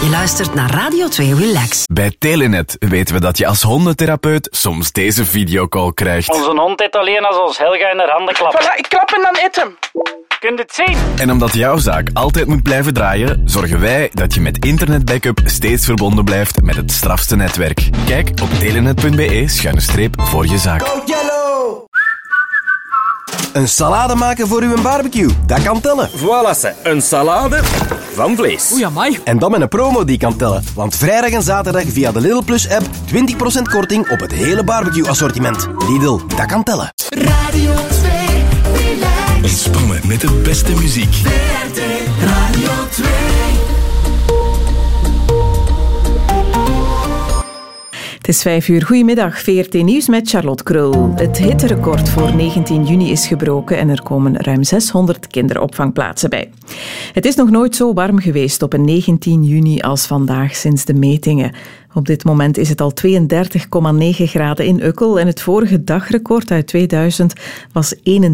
Je luistert naar Radio 2 Relax. Bij Telenet weten we dat je als hondentherapeut soms deze videocall krijgt. Onze hond eet alleen als ons Helga in haar handen klapt. Voilà, ik klap en dan eet hem. Kun je het zien? En omdat jouw zaak altijd moet blijven draaien, zorgen wij dat je met internetbackup steeds verbonden blijft met het strafste netwerk. Kijk op telenet.be/voor je zaak. Een salade maken voor uw barbecue, dat kan tellen. Voilà, ze. Een salade van vlees. Oei, amai. En dan met een promo die kan tellen. Want vrijdag en zaterdag via de Lidl Plus app 20% korting op het hele barbecue assortiment. Lidl, dat kan tellen. Radio 2 Relax. Ontspannen met de beste muziek. VRT Radio 2. Het is 5 uur. Goedemiddag, VRT Nieuws met Charlotte Krul. Het hitterecord voor 19 juni is gebroken en er komen ruim 600 kinderopvangplaatsen bij. Het is nog nooit zo warm geweest op een 19 juni als vandaag sinds de metingen. Op dit moment is het al 32,9 graden in Ukkel en het vorige dagrecord uit 2000 was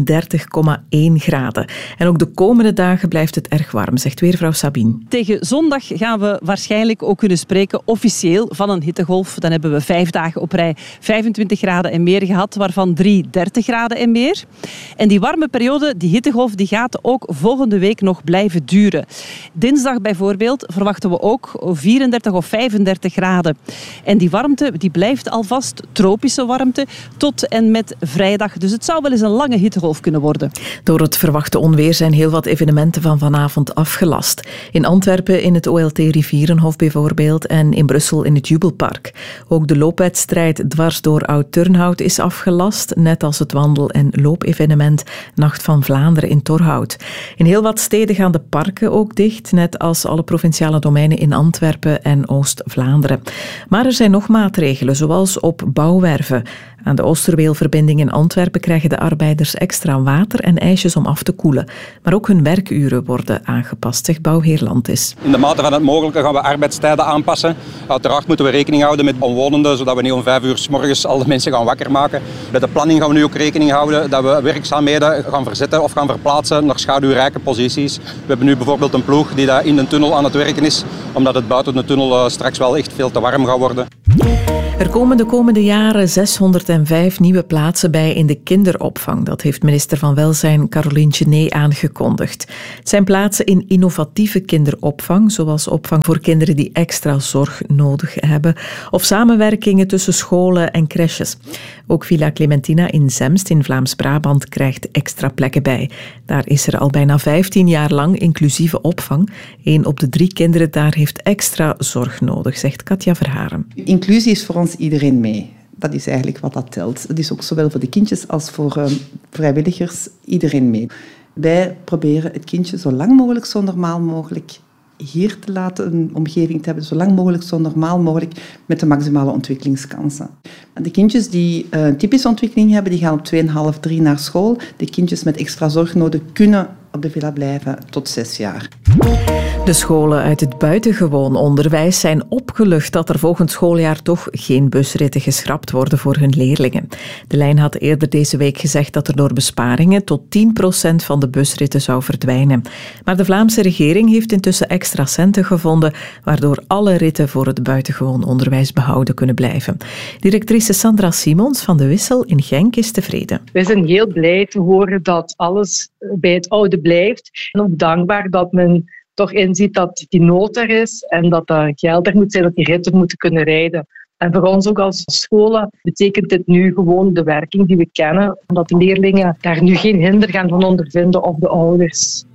31,1 graden. En ook de komende dagen blijft het erg warm, zegt weervrouw Sabine. Tegen zondag gaan we waarschijnlijk ook kunnen spreken officieel van een hittegolf. Dan hebben we 5 dagen op rij 25 graden en meer gehad, waarvan 3 30 graden en meer. En die warme periode, die hittegolf, die gaat ook volgende week nog blijven duren. Dinsdag bijvoorbeeld verwachten we ook 34 of 35 graden. En die warmte die blijft alvast tropische warmte tot en met vrijdag. Dus het zou wel eens een lange hittegolf kunnen worden. Door het verwachte onweer zijn heel wat evenementen van vanavond afgelast. In Antwerpen in het OLT Rivierenhof bijvoorbeeld en in Brussel in het Jubelpark. Ook de loopwedstrijd dwars door Oud-Turnhout is afgelast, net als het wandel- en loopevenement Nacht van Vlaanderen in Torhout. In heel wat steden gaan de parken ook dicht, net als alle provinciale domeinen in Antwerpen en Oost-Vlaanderen. Maar er zijn nog maatregelen, zoals op bouwwerven. Aan de Oosterweelverbinding in Antwerpen krijgen de arbeiders extra water en ijsjes om af te koelen. Maar ook hun werkuren worden aangepast, zegt bouwheer Landis. In de mate van het mogelijke gaan we arbeidstijden aanpassen. Uiteraard moeten we rekening houden met omwonenden, zodat we niet om 5 uur 's morgens al de mensen gaan wakker maken. Bij de planning gaan we nu ook rekening houden dat we werkzaamheden gaan verzetten of gaan verplaatsen naar schaduwrijke posities. We hebben nu bijvoorbeeld een ploeg die daar in de tunnel aan het werken is, omdat het buiten de tunnel straks wel echt veel te warm gaat worden. Er komen de komende jaren 605 nieuwe plaatsen bij in de kinderopvang. Dat heeft minister van Welzijn Caroline Genet aangekondigd. Het zijn plaatsen in innovatieve kinderopvang, zoals opvang voor kinderen die extra zorg nodig hebben, of samenwerkingen tussen scholen en crèches. Ook Villa Clementina in Zemst in Vlaams-Brabant krijgt extra plekken bij. Daar is er al bijna 15 jaar lang inclusieve opvang. 1 op de 3 kinderen daar heeft extra zorg nodig, zegt Katja Verharen. Inclusie is voor ons iedereen mee. Dat is eigenlijk wat dat telt. Dat is ook zowel voor de kindjes als voor vrijwilligers iedereen mee. Wij proberen het kindje zo lang mogelijk, zo normaal mogelijk hier te laten, een omgeving te hebben, zo lang mogelijk, zo normaal mogelijk, met de maximale ontwikkelingskansen. De kindjes die een typische ontwikkeling hebben, die gaan op 2,5, 3 naar school. De kindjes met extra zorg nodig kunnen op de villa blijven tot 6 jaar. De scholen uit het buitengewoon onderwijs zijn opgelucht dat er volgend schooljaar toch geen busritten geschrapt worden voor hun leerlingen. De lijn had eerder deze week gezegd dat er door besparingen tot 10% van de busritten zou verdwijnen. Maar de Vlaamse regering heeft intussen extra centen gevonden, waardoor alle ritten voor het buitengewoon onderwijs behouden kunnen blijven. Directrice Sandra Simons van de Wissel in Genk is tevreden. Wij zijn heel blij te horen dat alles bij het oude blijft. En ook dankbaar dat men toch inziet dat die nood er is en dat dat geld er moet zijn, dat die ritten moeten kunnen rijden. En voor ons ook als scholen betekent dit nu gewoon de werking die we kennen, omdat de leerlingen daar nu geen hinder gaan van ondervinden of de ouders.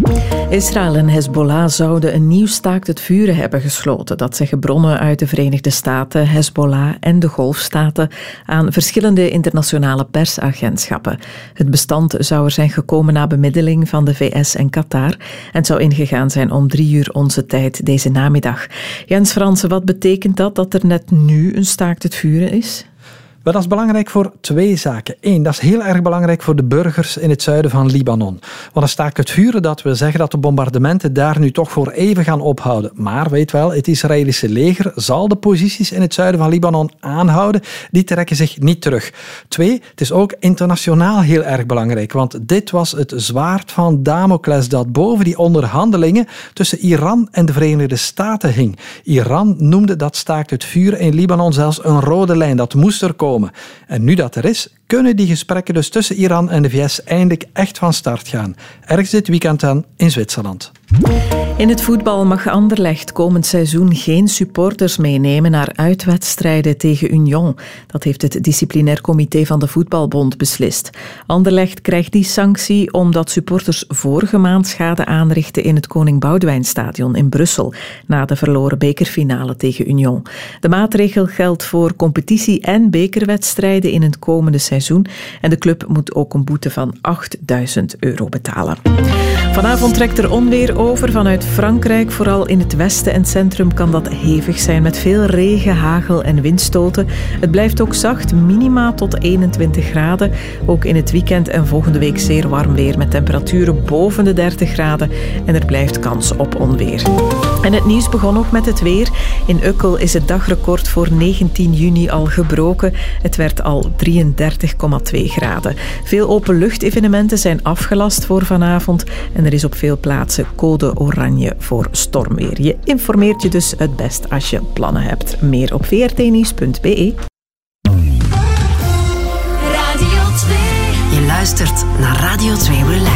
Israël en Hezbollah zouden een nieuw staakt het vuren hebben gesloten. Dat zeggen bronnen uit de Verenigde Staten, Hezbollah en de Golfstaten aan verschillende internationale persagentschappen. Het bestand zou er zijn gekomen na bemiddeling van de VS en Qatar en het zou ingegaan zijn om 3 uur onze tijd deze namiddag. Jens Fransen, wat betekent dat er net nu een staakt het vuren is? Wel, dat is belangrijk voor 2 zaken. 1, dat is heel erg belangrijk voor de burgers in het zuiden van Libanon. Want een staakt het vuren, dat wil zeggen dat de bombardementen daar nu toch voor even gaan ophouden. Maar weet wel, het Israëlische leger zal de posities in het zuiden van Libanon aanhouden. Die trekken zich niet terug. 2, het is ook internationaal heel erg belangrijk. Want dit was het zwaard van Damocles dat boven die onderhandelingen tussen Iran en de Verenigde Staten hing. Iran noemde dat staakt het vuren in Libanon zelfs een rode lijn. Dat moest er komen. En nu dat er is, kunnen die gesprekken dus tussen Iran en de VS eindelijk echt van start gaan. Ergens dit weekend dan in Zwitserland. In het voetbal mag Anderlecht komend seizoen geen supporters meenemen naar uitwedstrijden tegen Union. Dat heeft het disciplinair comité van de Voetbalbond beslist. Anderlecht krijgt die sanctie omdat supporters vorige maand schade aanrichten in het Koning Boudewijnstadion in Brussel, na de verloren bekerfinale tegen Union. De maatregel geldt voor competitie- en bekerwedstrijden in het komende seizoen en de club moet ook een boete van €8.000 betalen. Vanavond trekt er onweer over vanuit Frankrijk. Vooral in het westen en centrum kan dat hevig zijn met veel regen, hagel en windstoten. Het blijft ook zacht, minima tot 21 graden. Ook in het weekend en volgende week zeer warm weer met temperaturen boven de 30 graden. En er blijft kans op onweer. En het nieuws begon ook met het weer. In Ukkel is het dagrecord voor 19 juni al gebroken. Het werd al 33,2 graden. Veel openluchtevenementen zijn afgelast voor vanavond. En er is op veel plaatsen code oranje voor stormweer. Je informeert je dus het best als je plannen hebt. Meer op vrtnieuws.be. Je luistert naar Radio 2 Relax.